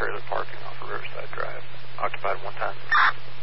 trailer parking off of Riverside Drive. Occupied one time.